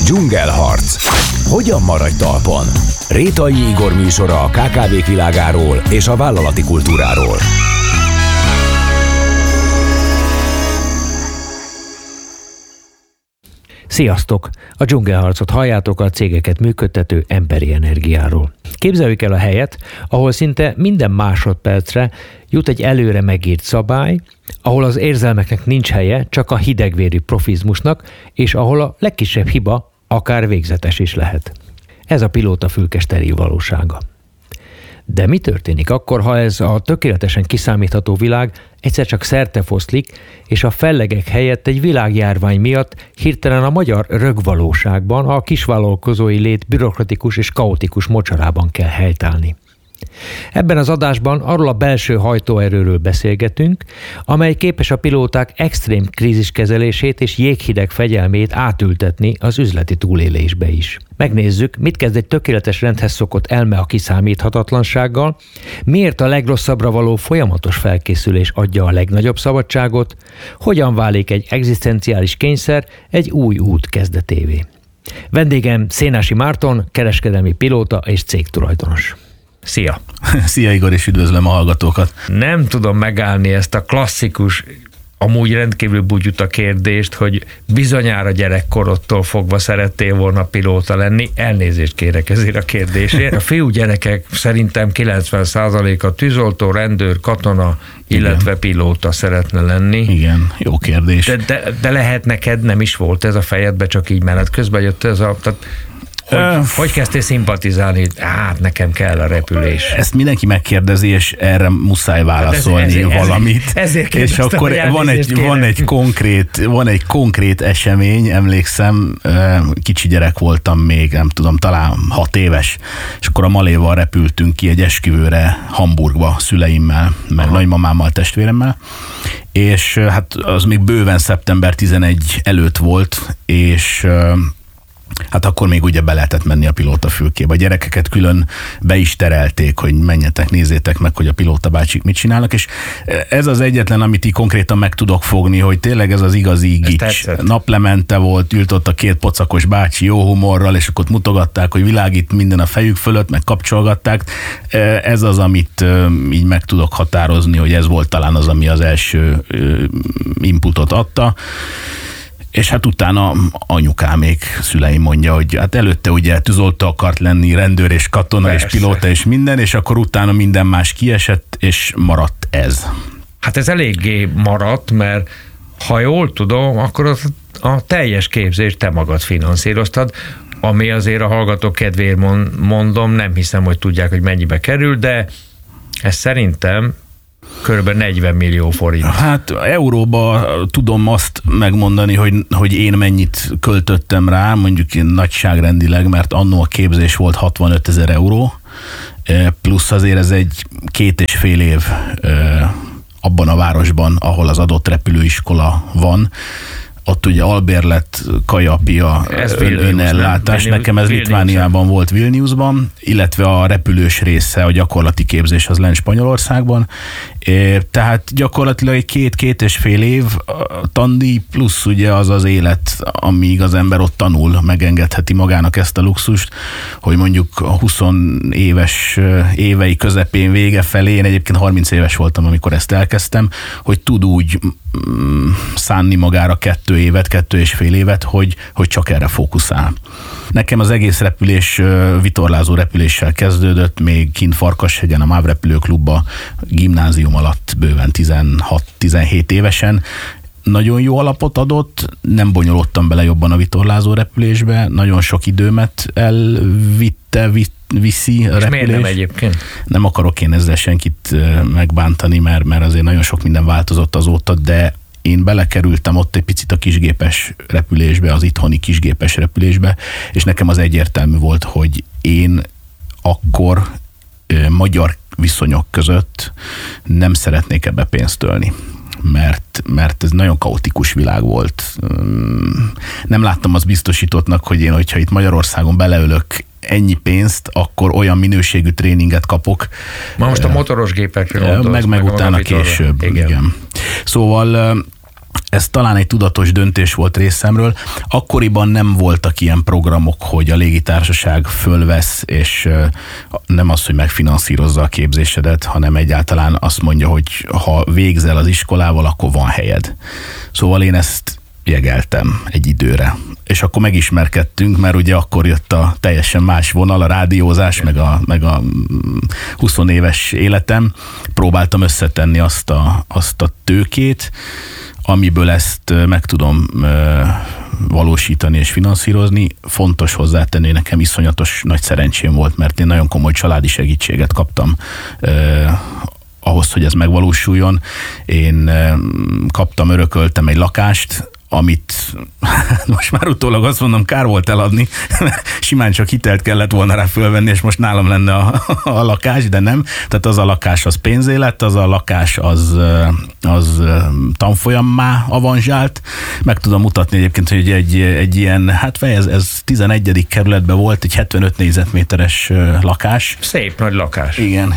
Dzsungelharc. Hogyan maradj talpon? Rétai Igor műsora a KKV-k világáról és a vállalati kultúráról. Sziasztok! A Dzsungelharcot halljátok, a cégeket működtető emberi energiáról. Képzeljük el a helyet, ahol szinte minden másodpercre jut egy előre megírt szabály, ahol az érzelmeknek nincs helye, csak a hidegvérű profizmusnak, és ahol a legkisebb hiba akár végzetes is lehet. Ez a pilótafülke steril valósága. De mi történik akkor, ha ez a tökéletesen kiszámítható világ egyszer csak szertefoszlik, és a fellegek helyett egy világjárvány miatt hirtelen a magyar rögvalóságban, a kisvállalkozói lét bürokratikus és kaotikus mocsarában kell helytállni? Ebben az adásban arról a belső hajtóerőről beszélgetünk, amely képes a pilóták extrém kríziskezelését és jéghideg fegyelmét átültetni az üzleti túlélésbe is. Megnézzük, mit kezd egy tökéletes rendhez szokott elme a kiszámíthatatlansággal, miért a legrosszabbra való folyamatos felkészülés adja a legnagyobb szabadságot, hogyan válik egy egzisztenciális kényszer egy új út kezdetévé. Vendégem Szénási Márton, kereskedelmi pilóta és cégtulajdonos. Szia! Szia Igor, és üdvözlöm a hallgatókat! Nem tudom megállni ezt a klasszikus, amúgy rendkívül bugyuta kérdést, hogy bizonyára gyerekkorodtól fogva szerettél volna pilóta lenni. Elnézést kérek ezért a kérdésért. A fiúgyerekek szerintem 90%-a tűzoltó, rendőr, katona, illetve pilóta szeretne lenni. Igen, jó kérdés. De lehet neked nem is volt ez a fejedbe, csak így menet közben jött ez a... Hogy kezdtél szimpatizálni? Hát nekem kell a repülés. Ezt mindenki megkérdezi, és erre muszáj válaszolni valamit. Ezért és akkor van egy konkrét esemény, emlékszem, kicsi gyerek voltam még, nem tudom, talán 6 éves, és akkor a Maléval repültünk ki egy esküvőre Hamburgba szüleimmel, meg nagymamámmal, testvéremmel, és hát az még bőven szeptember 11 előtt volt, és hát akkor még ugye be lehetett menni a pilótafülkébe. A gyerekeket külön be is terelték, hogy menjetek, nézzétek meg, hogy a pilóta bácsik mit csinálnak, és ez az egyetlen, amit így konkrétan meg tudok fogni, hogy tényleg ez az igazi gics. Naplemente volt, ült ott a 2 pocakos bácsi jó humorral, és akkor mutogatták, hogy világít minden a fejük fölött, meg kapcsolgatták. Ez az, amit így meg tudok határozni, hogy ez volt talán az, ami az első inputot adta. És hát utána anyukámék, szüleim mondja, hogy hát előtte ugye tűzoltó akart lenni, rendőr és katona. Persze. És pilóta és minden, és akkor utána minden más kiesett, és maradt ez. Hát ez eléggé maradt, mert ha jól tudom, akkor a teljes képzést te magad finanszíroztad, ami azért a hallgatók kedvéért mondom, nem hiszem, hogy tudják, hogy mennyibe kerül, de ez szerintem körülbelül 40 millió forint. Hát euróba tudom azt megmondani, hogy én mennyit költöttem rá, mondjuk én nagyságrendileg, mert annó a képzés volt 65 000 euró, plusz azért ez egy 2,5 év abban a városban, ahol az adott repülőiskola van. Ott ugye albérlet, kajapia, önellátás. Nekem ez Litvániában volt, Vilniusban, illetve a repülős része, a gyakorlati képzés az lent Spanyolországban. Tehát gyakorlatilag egy 2,5 év tandíj plusz ugye az az élet, amíg az ember ott tanul, megengedheti magának ezt a luxust, hogy mondjuk a 20 éves évei közepén vége felé, én egyébként 30 éves voltam, amikor ezt elkezdtem, hogy tud úgy szánni magára 2 évet, 2,5 évet, hogy csak erre fókuszál. Nekem az egész repülés vitorlázó repüléssel kezdődött, még kint Farkashegyen, a MÁV repülőklubba, gimnázium alatt bőven 16-17 évesen. Nagyon jó alapot adott, nem bonyolódtam bele jobban a vitorlázó repülésbe, nagyon sok időmet viszi a repülés. Miért nem egyébként? Nem akarok én ezzel senkit megbántani, mert azért nagyon sok minden változott azóta, de én belekerültem ott egy picit a kisgépes repülésbe, az itthoni kisgépes repülésbe, és nekem az egyértelmű volt, hogy én akkor magyar viszonyok között nem szeretnék ebbe pénzt ölni. Mert ez nagyon kaotikus világ volt. Nem láttam azt biztosítottnak, hogy én, hogyha itt Magyarországon beleölök ennyi pénzt, akkor olyan minőségű tréninget kapok. Most a motoros gépekről meg utána később. Igen. Szóval ez talán egy tudatos döntés volt részemről. Akkoriban nem voltak ilyen programok, hogy a légitársaság fölvesz, és nem az, hogy megfinanszírozza a képzésedet, hanem egyáltalán azt mondja, hogy ha végzel az iskolával, akkor van helyed. Szóval én ezt jegeltem egy időre. És akkor megismerkedtünk, mert ugye akkor jött a teljesen más vonal, a rádiózás, meg a 20 éves életem. Próbáltam összetenni azt a tőkét, amiből ezt meg tudom valósítani és finanszírozni. Fontos hozzátenni, hogy nekem iszonyatos nagy szerencsém volt, mert én nagyon komoly családi segítséget kaptam ahhoz, hogy ez megvalósuljon. Én örököltem egy lakást, amit most már utólag azt mondom, kár volt eladni, simán csak hitelt kellett volna rá fölvenni, és most nálam lenne a lakás, de nem. Tehát az a lakás az pénzé lett, az a lakás az tanfolyammá avanzsált. Meg tudom mutatni egyébként, hogy egy ilyen, hát ez 11. kerületben volt, egy 75 négyzetméteres lakás. Szép nagy lakás. Igen.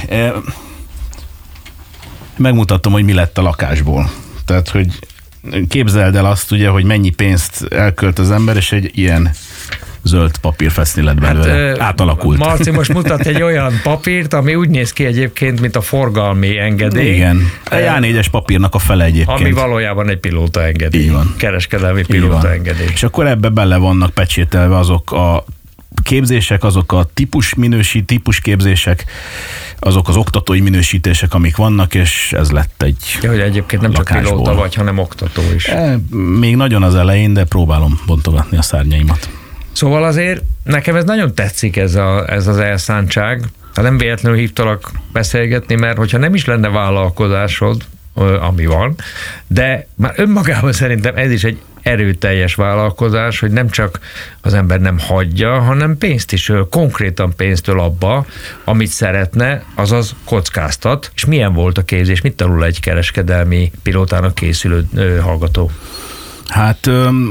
Megmutatom, hogy mi lett a lakásból. Tehát, hogy képzeld el azt ugye, hogy mennyi pénzt elkölt az ember, és egy ilyen zöld papírfeszni lett belőle. Átalakult. Marci most mutat egy olyan papírt, ami úgy néz ki egyébként, mint a forgalmi engedély. Igen. A A4-es papírnak a fele egyébként. Ami valójában egy pilótaengedély. Így van. Kereskedelmi pilótaengedély. És akkor ebbe bele vannak pecsételve azok a képzések, azok a típusképzések, azok az oktatói minősítések, amik vannak, és ez lett egy hogy egyébként nem lakásból. Csak pilóta vagy, hanem oktató is. Még nagyon az elején, de próbálom bontogatni a szárnyaimat. Szóval azért nekem ez nagyon tetszik, ez az elszántság. Nem véletlenül hívtalak beszélgetni, mert hogyha nem is lenne vállalkozásod, ami van, de már önmagában szerintem ez is egy erőteljes vállalkozás, hogy nem csak az ember nem hagyja, hanem pénzt is konkrétan pénztől abba, amit szeretne, azaz kockáztat. És milyen volt a képzés? Mit tanul egy kereskedelmi pilótának készülő hallgató? Hát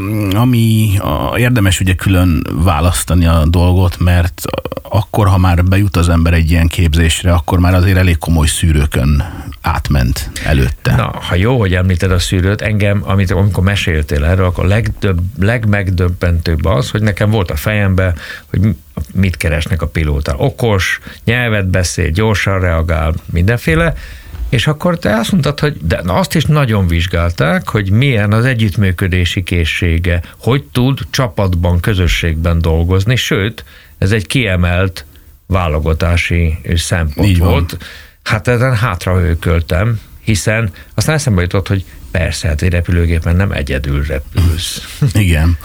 érdemes ugye külön választani a dolgot, mert akkor, ha már bejut az ember egy ilyen képzésre, akkor már azért elég komoly szűrőkön átment előtte. Na, ha jó, hogy említed a szűrőt, engem, amikor meséltél erről, akkor a legmegdöbbentőbb az, hogy nekem volt a fejemben, hogy mit keresnek a pilóta. Okos, nyelvet beszél, gyorsan reagál, mindenféle, és akkor te azt mondtad, hogy de azt is nagyon vizsgálták, hogy milyen az együttműködési készsége, hogy tud csapatban, közösségben dolgozni, sőt, ez egy kiemelt válogatási szempont így volt. Van. Hát ezen hátrahőköltem, hiszen aztán eszembe jutott, hogy persze, hát egy repülőgépen nem egyedül repülsz. Igen.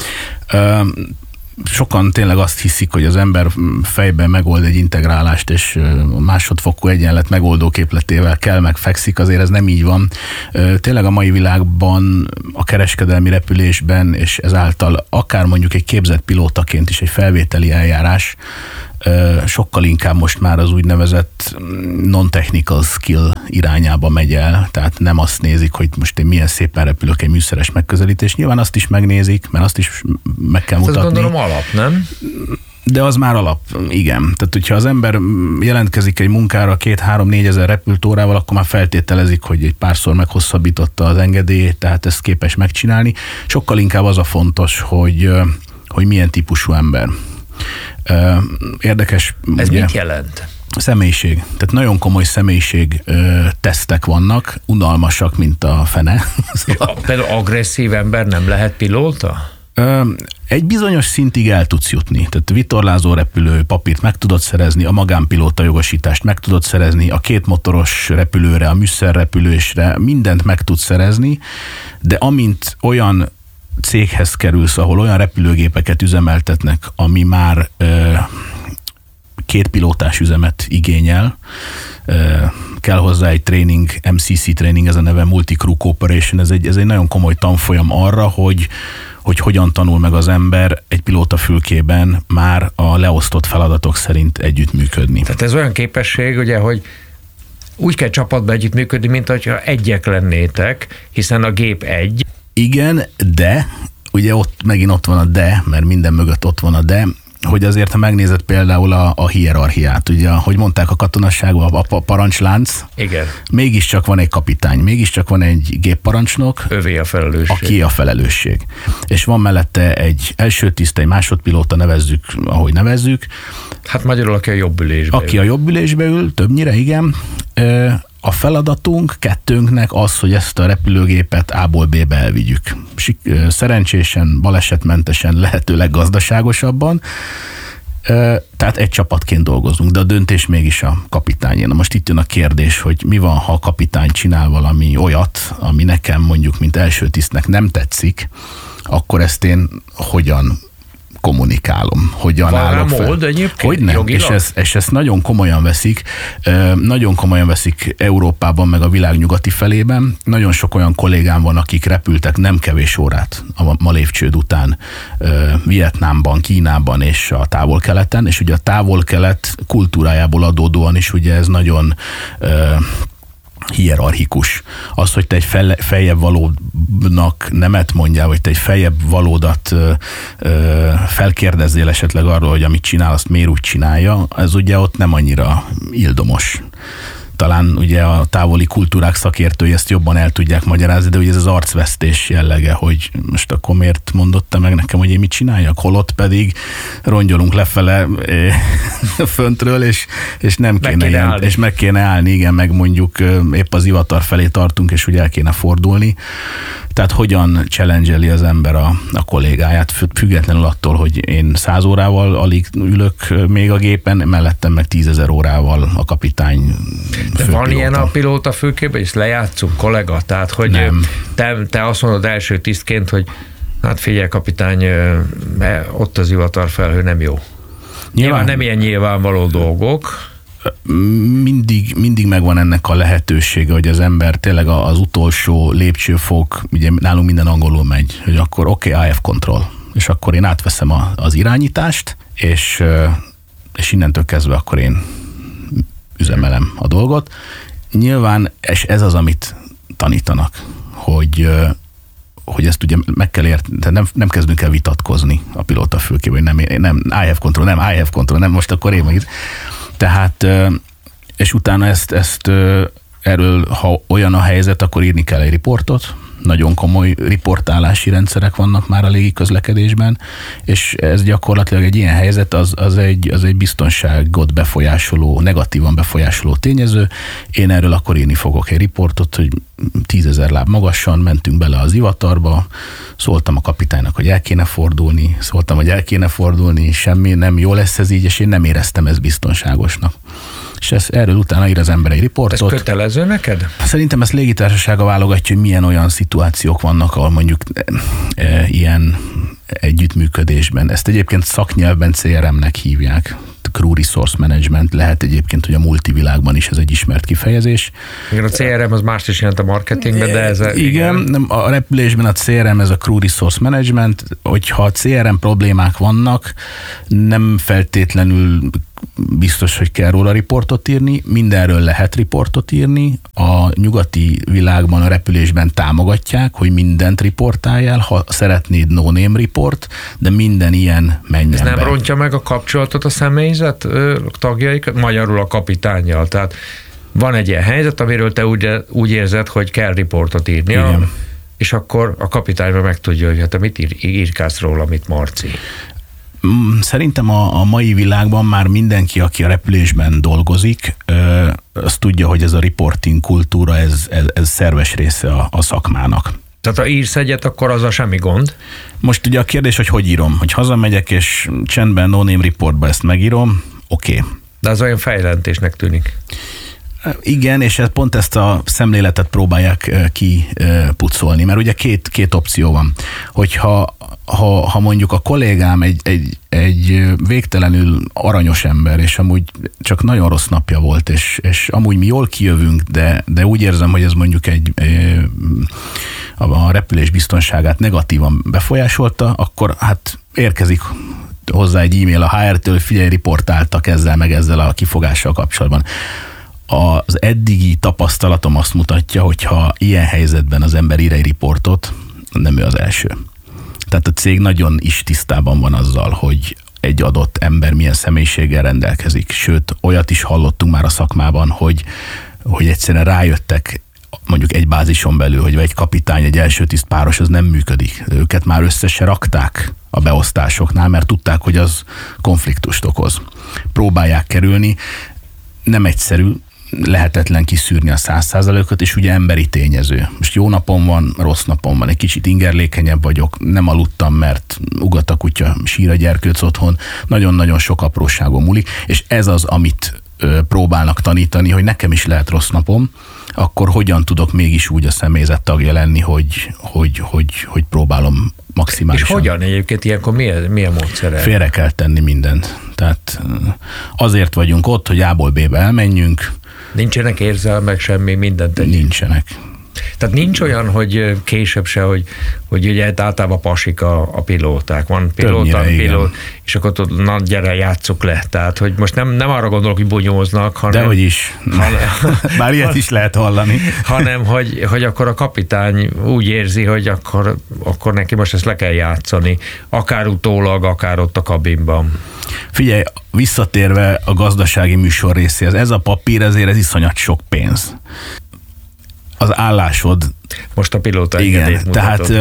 Sokan tényleg azt hiszik, hogy az ember fejben megold egy integrálást, és másodfokú egyenlet megoldó képletével kell, megfekszik, azért ez nem így van. Tényleg a mai világban, a kereskedelmi repülésben, és ezáltal akár mondjuk egy képzett pilótaként is egy felvételi eljárás, sokkal inkább most már az úgynevezett non-technical skill irányába megy el, tehát nem azt nézik, hogy most én milyen szépen repülök, egy műszeres megközelítés. Nyilván azt is megnézik, mert azt is meg kell mutatni. Azt gondolom alap, nem? De az már alap, igen. Tehát, hogyha az ember jelentkezik egy munkára 2-3-4 ezer repülőórával, akkor már feltételezik, hogy egy párszor meghosszabbította az engedélyét, tehát ezt képes megcsinálni. Sokkal inkább az a fontos, hogy milyen típusú ember. Érdekes. Ez ugye, mit jelent? Személyiség. Tehát nagyon komoly személyiség tesztek vannak, unalmasak, mint a fene. Például agresszív ember nem lehet pilóta? Egy bizonyos szintig el tudsz jutni. Tehát vitorlázó repülő papírt meg tudod szerezni, a magánpilóta jogosítást meg tudod szerezni, a kétmotoros repülőre, a műszerrepülésre mindent meg tudsz szerezni, de amint olyan céghez kerülsz, ahol olyan repülőgépeket üzemeltetnek, ami már két pilótás üzemet igényel, kell hozzá egy tréning, MCC tréning, ez a neve Multi-Crew Cooperation, ez egy nagyon komoly tanfolyam arra, hogy hogyan tanul meg az ember egy pilótafülkében már a leosztott feladatok szerint együttműködni. Tehát ez olyan képesség, ugye, hogy úgy kell csapatba együttműködni, mint hogyha egyek lennétek, hiszen a gép egy. Igen, de, ugye megint ott van a de, mert minden mögött ott van a de, hogy azért, ha megnézed például a hierarchiát, ugye, hogy mondták a katonasságban, a parancslánc, igen, mégiscsak van egy kapitány, mégiscsak van egy gépparancsnok, övé a felelősség. Aki a felelősség. És van mellette egy első tiszt, egy másodpilóta, nevezzük, ahogy nevezzük. Hát magyarul, aki a jobb ülésbe Aki a jobb ülésbe ül, többnyire, igen. A feladatunk, kettőnknek az, hogy ezt a repülőgépet A-ból B-be elvigyük. Szerencsésen, balesetmentesen, lehetőleg gazdaságosabban. Tehát egy csapatként dolgozunk, de a döntés mégis a kapitányé. Na most itt jön a kérdés, hogy mi van, ha a kapitány csinál valami olyat, ami nekem mondjuk, mint első tisztnek nem tetszik, akkor ezt én hogyan kommunikálom, hogyan állok fel. Mód egyébként? Hogyne, és ezt nagyon komolyan veszik Európában, meg a világ nyugati felében. Nagyon sok olyan kollégám van, akik repültek nem kevés órát a Malévcsőd után Vietnámban, Kínában és a távol-keleten, és ugye a távol-kelet kultúrájából adódóan is ugye ez nagyon hierarchikus. Az, hogy te egy feljebb valódnak nemet mondjál, vagy te egy feljebb valódat felkérdezzél esetleg arról, hogy amit csinál, azt miért úgy csinálja, ez ugye ott nem annyira ildomos. Talán ugye a távoli kultúrák szakértői ezt jobban el tudják magyarázni, de ugye ez az arcvesztés jellege, hogy most akkor miért mondotta meg nekem, hogy én mit csináljak, holott pedig rongyolunk lefele föntről, és nem kéne ilyen, és meg kéne állni, igen, meg mondjuk épp az ivatar felé tartunk, és ugye el kéne fordulni. Tehát hogyan challenge-eli az ember a kollégáját, függetlenül attól, hogy én 100 órával alig ülök még a gépen, mellettem meg 10 000 órával a kapitány. De van ilyen a pilóta fülkében, és lejátszunk, kollega, tehát hogy te azt mondod első tisztként, hogy hát figyelj, kapitány, ott az ivatarfelhő nem jó. Nyilván nem ilyen nyilvánvaló dolgok. Mindig megvan ennek a lehetősége, hogy az ember tényleg az utolsó lépcsőfok, ugye nálunk minden angolul megy, hogy akkor oké, IF control, és akkor én átveszem az irányítást, és innentől kezdve akkor én üzemelem a dolgot. Nyilván, és ez az, amit tanítanak, hogy ezt ugye meg kell érteni, nem kezdünk el vitatkozni a pilótafülkével, hogy nem IF control, nem most akkor én meg. Tehát, és utána ezt erről, ha olyan a helyzet, akkor írni kell egy riportot. Nagyon komoly riportálási rendszerek vannak már a légiközlekedésben, és ez gyakorlatilag egy ilyen helyzet, az egy biztonságot befolyásoló, negatívan befolyásoló tényező. Én erről akkor írni fogok egy riportot, hogy 10 000 láb magasan mentünk bele az ivatarba, szóltam a kapitánynak, hogy el kéne fordulni, semmi, nem jó lesz ez így, és én nem éreztem ezt biztonságosnak. És erről utána ír az ember egy riportot. Ez kötelező neked? Szerintem ezt légitársasága válogatja, hogy milyen olyan szituációk vannak, ahol mondjuk ilyen együttműködésben. Ezt egyébként szaknyelvben CRM-nek hívják. Crew Resource Management, lehet egyébként, hogy a multivilágban is ez egy ismert kifejezés. Igen, a CRM az mást is jelent a marketingben, de ez... Igen, a repülésben a CRM ez a Crew Resource Management, hogyha a CRM problémák vannak, nem feltétlenül biztos, hogy kell róla riportot írni, mindenről lehet riportot írni, a nyugati világban a repülésben támogatják, hogy mindent riportáljál, ha szeretnéd no-name report, de minden ilyen menjen ez nem be. rontja meg a kapcsolatot a személyzet tagjaikat, magyarul a kapitánnyal, tehát van egy ilyen helyzet, amiről te úgy érzed, hogy kell riportot írni, és akkor a kapitány meg tudja, hogy hát te mit írkálsz róla, mit Marci. Szerintem a mai világban már mindenki, aki a repülésben dolgozik, az tudja, hogy ez a reporting kultúra, ez szerves része a szakmának. Tehát ha írsz egyet, akkor az a semmi gond. Most ugye a kérdés, hogy írom, hogy hazamegyek, és csendben no-name reportba ezt megírom, oké. De az olyan fejlentésnek tűnik. Igen, és pont ezt a szemléletet próbálják kipucolni, mert ugye két opció van. Hogyha mondjuk a kollégám egy végtelenül aranyos ember, és amúgy csak nagyon rossz napja volt, és amúgy mi jól kijövünk, de úgy érzem, hogy ez mondjuk a repülés biztonságát negatívan befolyásolta, akkor hát érkezik hozzá egy e-mail a HR-től, figyelj, riportáltak ezzel a kifogással kapcsolatban. Az eddigi tapasztalatom azt mutatja, hogy ha ilyen helyzetben az ember ír egy riportot, nem ő az első. Tehát a cég nagyon is tisztában van azzal, hogy egy adott ember milyen személyiséggel rendelkezik. Sőt, olyat is hallottunk már a szakmában, hogy egyszerűen rájöttek mondjuk egy bázison belül, hogy egy kapitány, egy első tiszt páros, az nem működik. Őket már össze se rakták a beosztásoknál, mert tudták, hogy az konfliktust okoz. Próbálják kerülni, nem egyszerű, lehetetlen kiszűrni a 100%-ot, és ugye emberi tényező. Most jó napom van, rossz napom van, egy kicsit ingerlékenyebb vagyok, nem aludtam, mert ugat a kutya, sír a gyerkőc otthon, nagyon-nagyon sok apróságon múlik, és ez az, amit próbálnak tanítani, hogy nekem is lehet rossz napom, akkor hogyan tudok mégis úgy a személyzet tagja lenni, hogy próbálom maximálisan. És hogyan egyébként ilyenkor milyen módszerrel? Félre kell tenni mindent. Tehát azért vagyunk ott, hogy A-ból B-be elmenjünk. Nincsenek érzelmek, semmi, mindent tegyünk. Nincsenek. Tehát nincs olyan, hogy később se, hogy ugye általában pasik a pilóták. Van pilóta, és akkor na gyere, játsszuk le. Tehát, hogy most nem arra gondolok, hogy bunyóznak, hanem... Dehogy is. Bár ilyet is lehet hallani. Hanem, hogy akkor a kapitány úgy érzi, hogy akkor neki most ezt le kell játszani. Akár utólag, akár ott a kabinban. Figyelj, visszatérve a gazdasági műsor részéhez, ez a papír ezért ez iszonyat sok pénz. Az állásod. Most a pilóta igen, tehát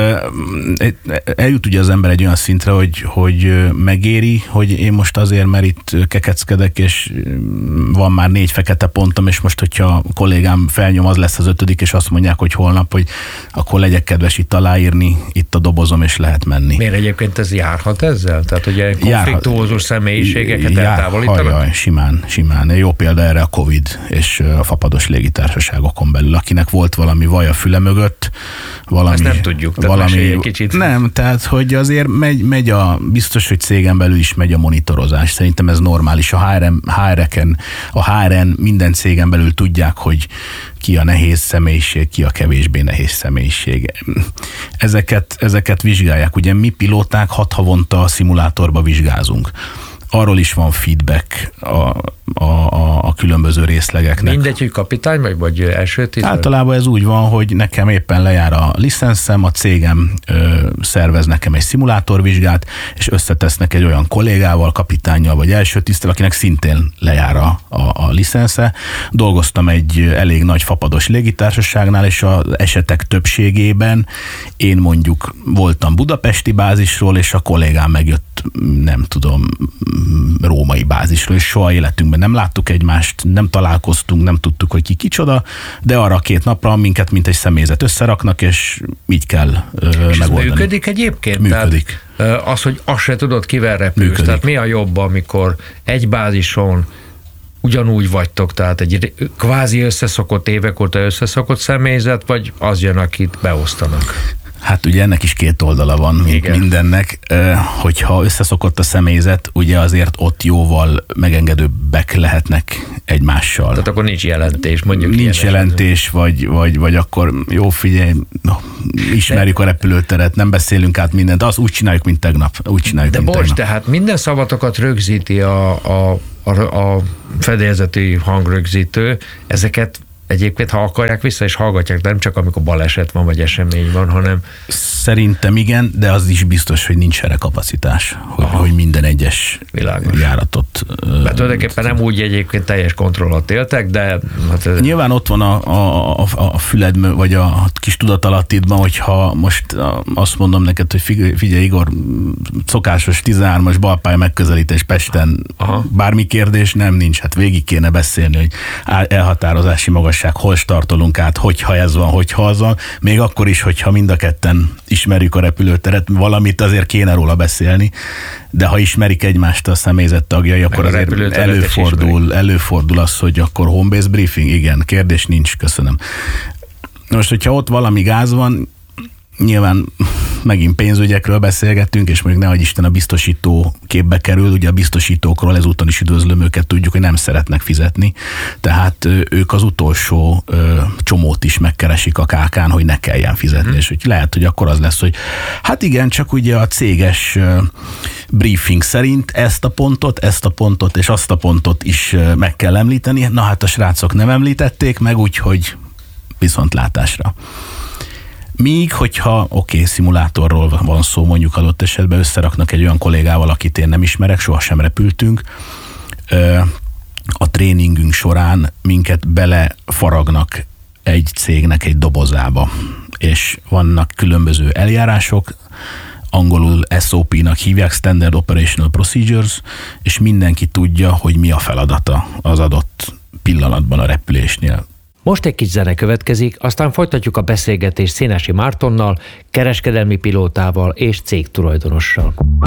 eljut ugye az ember egy olyan szintre, hogy megéri, hogy én most azért, mert itt kekeckedek, és van már 4 fekete pontom, és most, hogyha a kollégám felnyom, az lesz az 5. és azt mondják, hogy holnap, hogy akkor legyek kedves itt aláírni, itt a dobozom, és lehet menni. Miért egyébként ez járhat ezzel? Tehát ugye konfliktuózus személyiségeket eltávolítanak? Hajjaj, simán. Jó példa erre a Covid és a fapados légitársaságokon belül, akinek volt valami vaj a füle mögött, valami... Ezt nem tudjuk, tehát egy kicsit. Nem, tehát hogy azért megy biztos, hogy cégen belül is megy a monitorozás. Szerintem ez normális. A HRN minden cégen belül tudják, hogy ki a nehéz személyiség, ki a kevésbé nehéz személyiség. Ezeket vizsgálják. Ugye mi pilóták 6 havonta a szimulátorba vizsgázunk. Arról is van feedback a különböző részlegeknek. Mindegy, hogy kapitány vagy első tiszt? Általában ez úgy van, hogy nekem éppen lejár a licenszem, a cégem szervez nekem egy szimulátorvizsgát, és összetesznek egy olyan kollégával, kapitánnyal vagy első tiszttel, akinek szintén lejár a licensze. Dolgoztam egy elég nagy fapados légitársaságnál, és az esetek többségében én mondjuk voltam budapesti bázisról, és a kollégám megjött, nem tudom, római bázisról, és soha életünkben nem láttuk egymást, nem találkoztunk, nem tudtuk, hogy ki kicsoda, de arra 2 napra minket, mint egy személyzet összeraknak, és így kell megoldani. És működik egyébként? Működik. Tehát az, hogy azt se tudod, kivel repülsz. Tehát mi a jobb, amikor egy bázison ugyanúgy vagytok, tehát egy kvázi összeszokott, évek óta összeszokott személyzet, vagy az jön, akit beosztanak? Hát ugye ennek is 2 oldala van, mint mindennek. Hogyha összeszokott a személyzet, ugye azért ott jóval megengedőbbek lehetnek egymással. Tehát akkor nincs jelentés, mondjuk. Nincs jelentés, vagy akkor jó, figyelj, ismerjük a repülőteret, nem beszélünk át mindent, azt úgy csináljuk, mint tegnap. De bocs, tehát minden szavatokat rögzíti a fedélzeti hangrögzítő, ezeket egyébként, ha akarják, vissza is hallgatják, de nem csak amikor baleset van, vagy esemény van, hanem... Szerintem igen, de az is biztos, hogy nincs erre kapacitás, hogy minden egyes járatot... Mert tulajdonképpen nem úgy egyébként teljes kontroll alatt éltek, de... Hát nyilván ott van a füled, vagy a kis tudatalattidban, hogyha most azt mondom neked, hogy figyelj Igor, szokásos 13-as balpálya megközelítés Pesten, bármi kérdés nincs, hát végig kéne beszélni, hogy elhatározási magas hol startolunk át, hogyha ez van, hogyha az van, még akkor is, hogyha mind a ketten ismerjük a repülőteret, valamit azért kéne róla beszélni, de ha ismerik egymást a személyzet tagjai, akkor azért előfordul az, hogy akkor home-based briefing, igen, kérdés nincs, köszönöm. Most, hogyha ott valami gáz van, nyilván megint pénzügyekről beszélgettünk, és mondjuk nehogy Isten a biztosító képbe kerül, ugye a biztosítókról ezúton is üdvözlöm őket, tudjuk, hogy nem szeretnek fizetni, tehát ők az utolsó csomót is megkeresik a KK-n, hogy ne kelljen fizetni, és hogy lehet, hogy akkor az lesz, hogy hát igen, csak ugye a céges briefing szerint ezt a pontot és azt a pontot is meg kell említeni, na hát a srácok nem említették meg, úgyhogy viszontlátásra. Míg, hogyha szimulátorról van szó, mondjuk adott esetben összeraknak egy olyan kollégával, akit én nem ismerek, sohasem repültünk, a tréningünk során minket belefaragnak egy cégnek egy dobozába, és vannak különböző eljárások, angolul SOP-nak hívják, Standard Operational Procedures, és mindenki tudja, hogy mi a feladata az adott pillanatban a repülésnél. Most egy kis zene következik, aztán folytatjuk a beszélgetést Szénási Mártonnal, kereskedelmi pilótával és cégtulajdonossal.